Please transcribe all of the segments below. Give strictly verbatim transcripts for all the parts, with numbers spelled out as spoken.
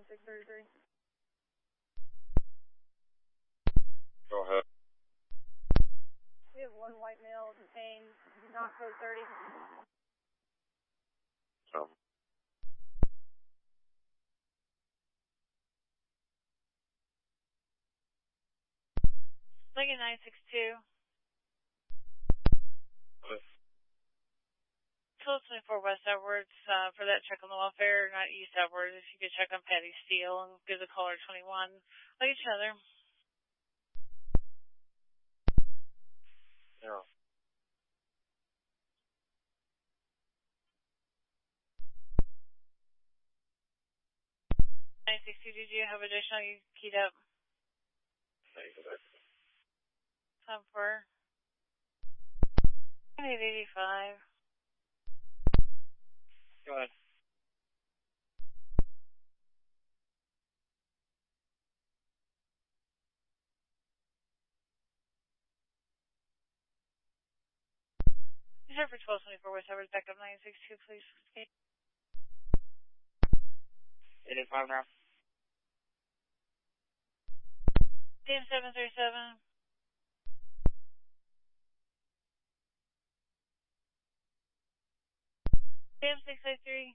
six thirty-three. Go ahead. We have one white male detained, not code thirty. Um, Lincoln nine six two. what? twelve twenty-four west outwards uh, for that check on the welfare, not east outwards. If you could check on Patty Steele and give the caller twenty-one. Like each other. Yeah. nine six two, did you have additional you keyed up? Thank you. Time for eight eighty-five. Go ahead. He's here for twelve twenty-four west outwards. Back up nine six two, please. Okay. eight eight five now. D M seven thirty-seven. D M six eighty-three.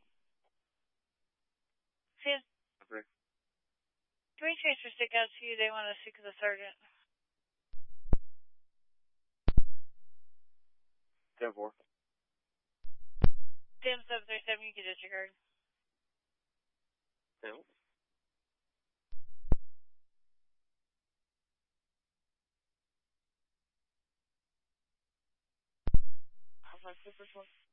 C M. Okay. Can we transfer stick out to you? They want to speak to the sergeant. ten four. D M seven thirty-seven, you can disregard. No. How's my first one?